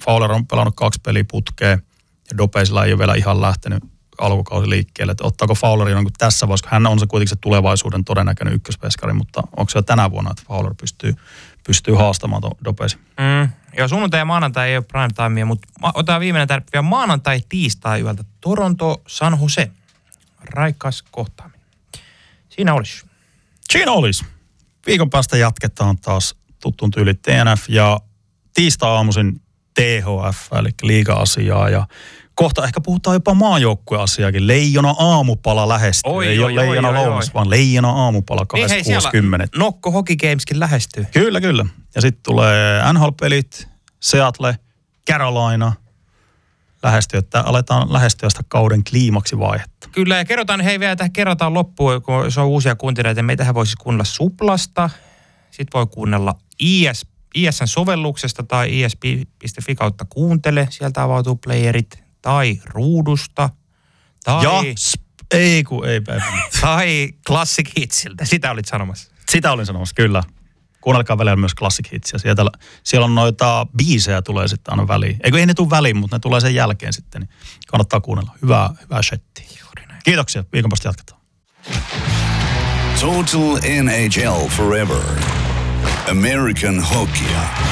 Fowler on pelannut 2 peliä putkeen ja Dopeisilla ei ole vielä ihan lähtenyt alkukausi liikkeelle. Että ottaako Fowlerin on tässä vaiheessa, hän on se kuitenkin se tulevaisuuden todennäköinen ykköspeskari, mutta onko se jo tänä vuonna, että Fowler pystyy haastamaan Dopeisin? Ja sunnuntai ja maanantai ei ole prime timea, mutta otetaan viimeinen tärkeä maanantai-tiistai yöltä. Toronto, San Jose. Raikas kohtaaminen. Siinä olisi. Viikon päästä jatketaan taas tuttuun tyyli TNF ja tiistai-aamuisin THF, eli liiga-asiaa ja kohta ehkä puhutaan jopa maajoukkueasiaakin. Leijona aamupala lähestyy. Ei ole Leijona lounas, vaan Leijona aamupala 26.10. Nokko Hockey Gameskin lähestyy. Kyllä. Ja sitten tulee NHL-pelit, Seattle, Carolina lähestyy, että aletaan lähestyä sitä kauden kliimaksivaihetta. Kyllä, ja kerrotaan loppuun, kun se on uusia kuuntelijoita. Meitähän voisi kuunnella Suplasta, sitten voi kuunnella ISN sovelluksesta tai isp.fi kautta kuuntele. Sieltä avautuu playerit. Tai Ruudusta. Tai... ei. Tai Classic Hitsiltä. Sitä olit sanomassa. Sitä olin sanomassa, kyllä. Kuunnelkaa välillä myös Classic Hitsiä. Siellä on noita biisejä tulee sitten aina väliin. Ei ne tule väliin, mutta ne tulee sen jälkeen sitten. Niin kannattaa kuunnella. Hyvää settiä. Kiitoksia. Viikon päästä jatketaan. Total NHL Forever. American Hockey.